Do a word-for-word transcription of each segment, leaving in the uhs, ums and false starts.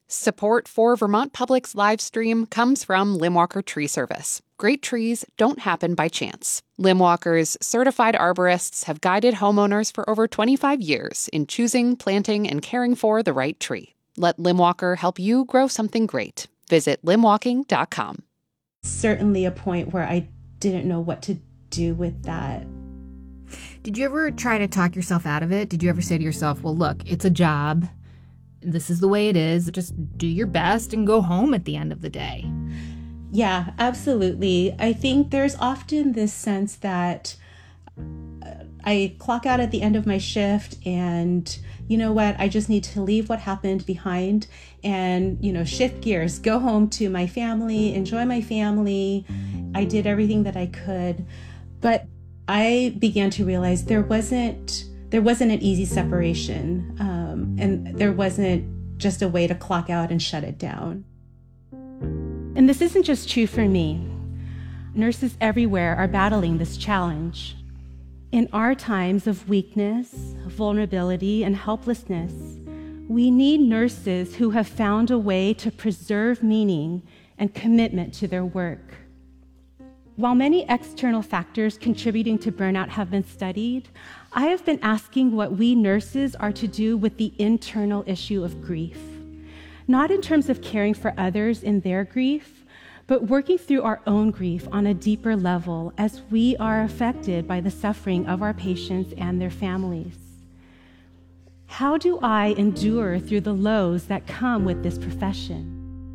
Support for Vermont Public's live stream comes from Limwalker Tree Service. Great trees don't happen by chance. Limwalker's certified arborists have guided homeowners for over twenty-five years in choosing, planting, and caring for the right tree. Let Limwalker help you grow something great. Visit limwalking dot com. Certainly a point where I didn't know what to do with that. Did you ever try to talk yourself out of it? Did you ever say to yourself, well, look, it's a job. This is the way it is. Just do your best and go home at the end of the day. Yeah, absolutely. I think there's often this sense that I clock out at the end of my shift and, you know what, I just need to leave what happened behind and, you know, shift gears, go home to my family, enjoy my family. I did everything that I could. But I began to realize there wasn't There wasn't an easy separation, um, and there wasn't just a way to clock out and shut it down. And this isn't just true for me. Nurses everywhere are battling this challenge. In our times of weakness, vulnerability, and helplessness, we need nurses who have found a way to preserve meaning and commitment to their work. While many external factors contributing to burnout have been studied, I have been asking what we nurses are to do with the internal issue of grief. Not in terms of caring for others in their grief, but working through our own grief on a deeper level as we are affected by the suffering of our patients and their families. How do I endure through the lows that come with this profession?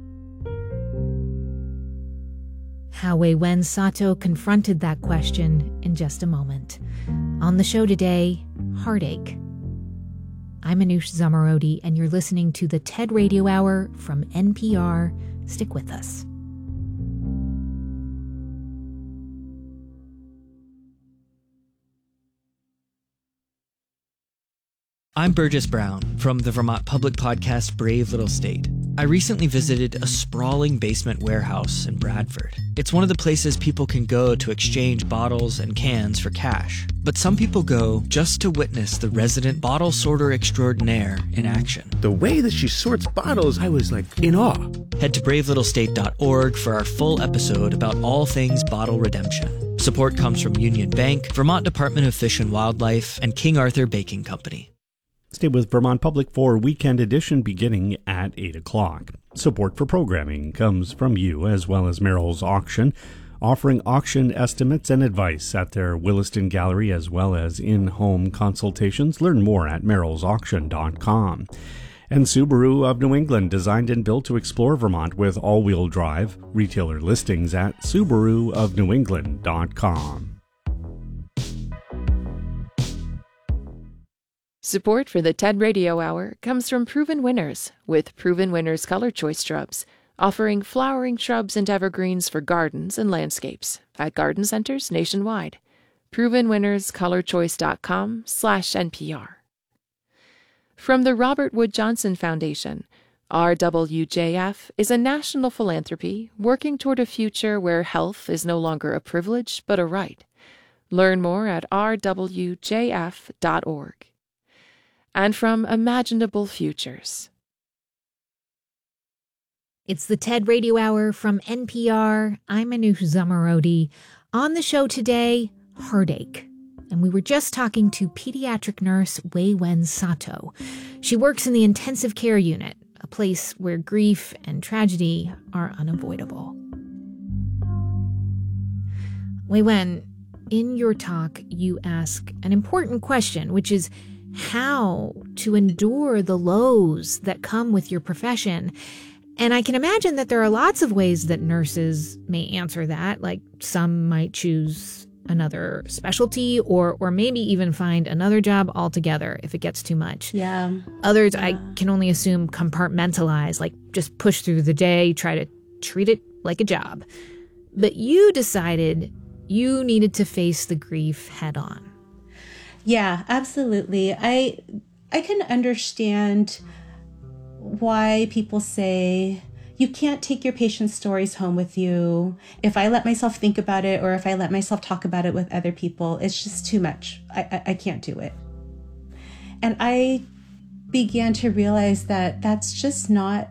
How Wei-Wen Sato confronted that question in just a moment. On the show today, Heartache. I'm Anoush Zomorodi, and you're listening to the TED Radio Hour from N P R. Stick with us. I'm Burgess Brown from the Vermont Public podcast Brave Little State. I recently visited a sprawling basement warehouse in Bradford. It's one of the places people can go to exchange bottles and cans for cash. But some people go just to witness the resident bottle sorter extraordinaire in action. The way that she sorts bottles, I was like in awe. Head to brave little state dot org for our full episode about all things bottle redemption. Support comes from Union Bank, Vermont Department of Fish and Wildlife, and King Arthur Baking Company. Stay with Vermont Public for Weekend Edition beginning at eight o'clock. Support for programming comes from you as well as Merrill's Auction, offering auction estimates and advice at their Williston Gallery as well as in-home consultations. Learn more at merrills auction dot com. And Subaru of New England, designed and built to explore Vermont with all-wheel drive. Retailer listings at subaru of new england dot com. Support for the TED Radio Hour comes from Proven Winners, with Proven Winners Color Choice Shrubs, offering flowering shrubs and evergreens for gardens and landscapes at garden centers nationwide. proven winners color choice dot com slash N P R. From the Robert Wood Johnson Foundation, R W J F is a national philanthropy working toward a future where health is no longer a privilege but a right. Learn more at r w j f dot org. And from Imaginable Futures. It's the TED Radio Hour from N P R. I'm Anoush Zomorodi. On the show today, Heartache. And we were just talking to pediatric nurse Wei-Wen Sato. She works in the intensive care unit, a place where grief and tragedy are unavoidable. Wei-Wen, in your talk, you ask an important question, which is how to endure the lows that come with your profession. And I can imagine that there are lots of ways that nurses may answer that, like some might choose another specialty or or maybe even find another job altogether if it gets too much. Yeah. Others, yeah. I can only assume, compartmentalize, like just push through the day, try to treat it like a job. But you decided you needed to face the grief head on. Yeah, absolutely. I I can understand why people say you can't take your patient's stories home with you. If I let myself think about it or if I let myself talk about it with other people, it's just too much. I, I, I can't do it. And I began to realize that that's just not